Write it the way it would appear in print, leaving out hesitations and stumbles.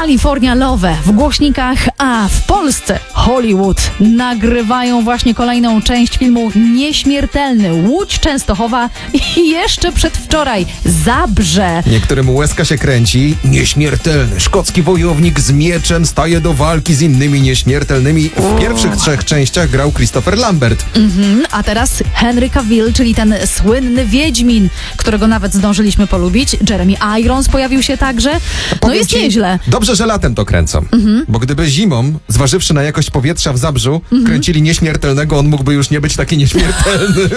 California Love w głośnikach, a w Polsce Hollywood nagrywają właśnie kolejną część filmu Nieśmiertelny. Łódź, Częstochowa i jeszcze przedwczoraj Zabrze. Niektórym łezka się kręci. Nieśmiertelny szkocki wojownik z mieczem staje do walki z innymi nieśmiertelnymi. W pierwszych 3 częściach grał Christopher Lambert. A teraz Henry Cavill, czyli ten słynny Wiedźmin, którego nawet zdążyliśmy polubić. Jeremy Irons pojawił się także. No Powiem jest ci, nieźle. Dobrze, że latem to kręcą. Bo gdyby zimą, zważywszy na jakość powietrza w Zabrzu, kręcili Nieśmiertelnego, on mógłby już nie być taki nieśmiertelny.